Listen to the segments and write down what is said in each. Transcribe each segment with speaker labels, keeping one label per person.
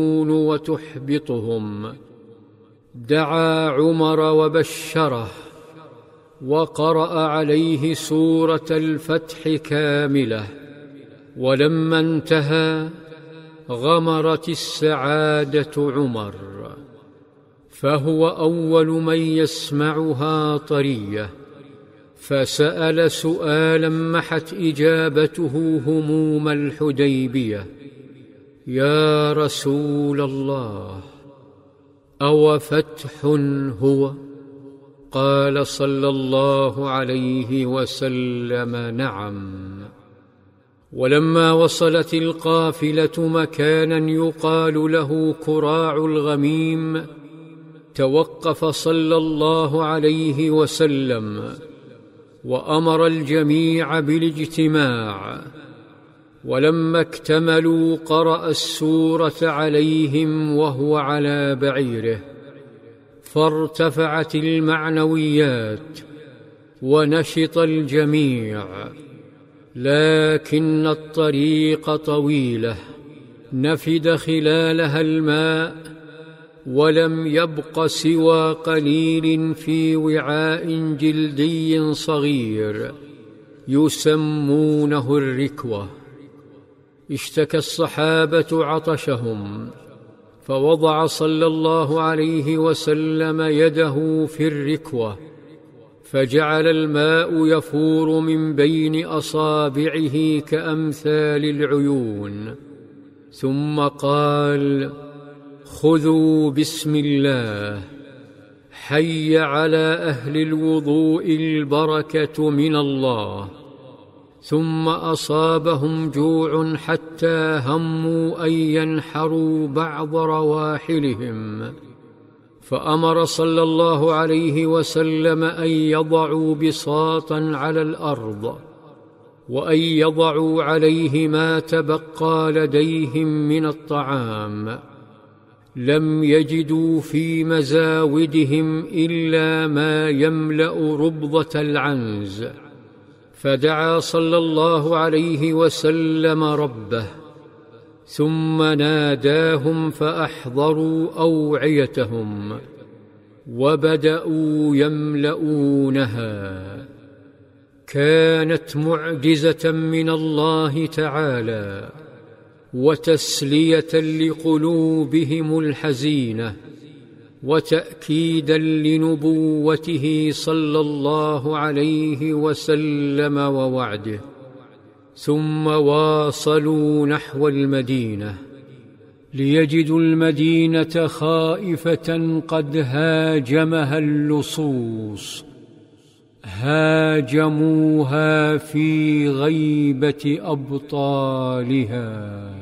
Speaker 1: وتحبطهم. دعا عمر وبشره، وقرأ عليه سورة الفتح كاملة، ولما انتهى غمرت السعادة عمر، فهو أول من يسمعها طرية، فسأل سؤالا محت إجابته هموم الحديبية: يا رسول الله، أو فتح هو؟ قال صلى الله عليه وسلم: نعم. ولما وصلت القافلة مكانا يقال له كراع الغميم، توقف صلى الله عليه وسلم وأمر الجميع بالاجتماع، ولما اكتملوا قرأ السورة عليهم وهو على بعيره، فارتفعت المعنويات ونشط الجميع، لكن الطريق طويلة نفد خلالها الماء، ولم يبق سوى قليل في وعاء جلدي صغير يسمونه الركوة. اشتكى الصحابة عطشهم، فوضع صلى الله عليه وسلم يده في الركوة، فجعل الماء يفور من بين أصابعه كأمثال العيون، ثم قال: خذوا بسم الله، حي على أهل الوضوء البركة من الله. ثم أصابهم جوع حتى هموا أن ينحروا بعض رواحلهم، فأمر صلى الله عليه وسلم أن يضعوا بساطا على الأرض، وأن يضعوا عليه ما تبقى لديهم من الطعام. لم يجدوا في مزاودهم إلا ما يملأ ربضة العنز، فدعا صلى الله عليه وسلم ربه، ثم ناداهم فأحضروا أوعيتهم وبدأوا يملؤونها. كانت معجزة من الله تعالى وتسلية لقلوبهم الحزينة، وتأكيدا لنبوته صلى الله عليه وسلم ووعده. ثم واصلوا نحو المدينة، ليجدوا المدينة خائفة قد هاجمها اللصوص، هاجموها في غيبة أبطالها.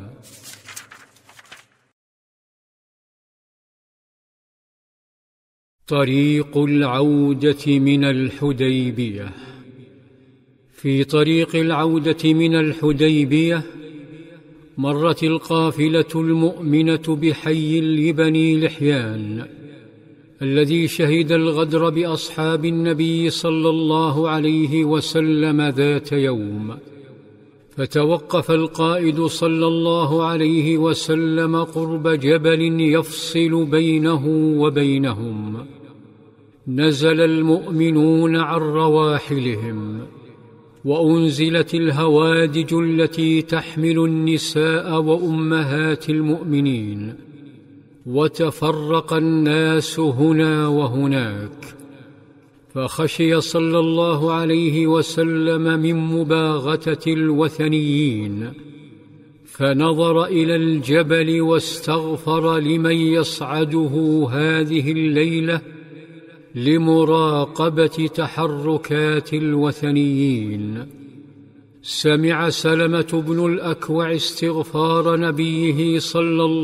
Speaker 1: طريق العودة من الحديبية. في طريق العودة من الحديبية مرت القافلة المؤمنة بحي لبني لحيان الذي شهد الغدر بأصحاب النبي صلى الله عليه وسلم ذات يوم، فتوقف القائد صلى الله عليه وسلم قرب جبل يفصل بينه وبينهم. نزل المؤمنون عن رواحلهم، وأنزلت الهوادج التي تحمل النساء وأمهات المؤمنين، وتفرق الناس هنا وهناك. فخشي صلى الله عليه وسلم من مباغتة الوثنيين، فنظر إلى الجبل واستغفر لمن يصعده هذه الليلة لمراقبة تحركات الوثنيين. سمع سلمة بن الأكوع استغفار نبيه صلى الله